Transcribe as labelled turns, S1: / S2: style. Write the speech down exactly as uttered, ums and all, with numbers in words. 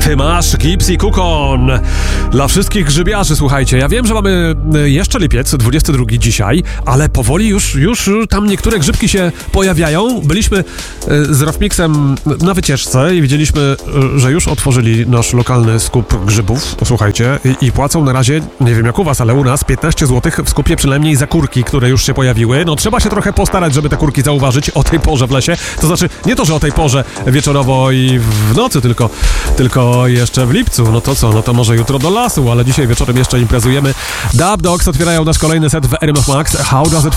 S1: Ty masz Gypsy Kukon. Dla wszystkich grzybiarzy, słuchajcie, ja wiem, że mamy jeszcze lipiec, dwudziesty drugi dzisiaj, ale powoli już, już tam niektóre grzybki się pojawiają. Byliśmy z Rafmixem na wycieczce i widzieliśmy, że już otworzyli nasz lokalny skup grzybów, słuchajcie, i, i płacą na razie, nie wiem jak u was, ale u nas piętnaście złotych w skupie przynajmniej za kurki, które już się pojawiły. No trzeba się trochę postarać, żeby te kurki zauważyć o tej porze w lesie. To znaczy, nie to, że o tej porze wieczorowo i w nocy, tylko, tylko jeszcze w lipcu. No to co, no to może jutro do lasu, ale dzisiaj wieczorem jeszcze imprezujemy. Dub Dogs otwierają nasz kolejny set w R M F Max. How does it